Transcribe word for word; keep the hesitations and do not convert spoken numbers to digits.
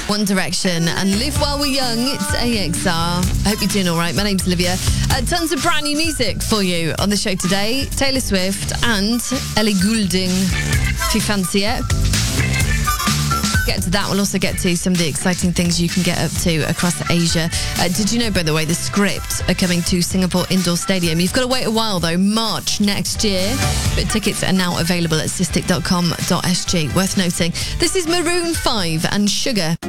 One Direction and Live While We're Young. It's A X R. I hope you're doing all right. My name's Olivia. Uh, tons of brand new music for you on the show today. Taylor Swift and Ellie Goulding, if you fancy it. Get to that. We'll also get to some of the exciting things you can get up to across Asia. Uh, did you know, by the way, the Script are coming to Singapore Indoor Stadium? You've got to wait a while, though. March next year. But tickets are now available at cystic dot com dot s g. Worth noting. This is Maroon five and Sugar.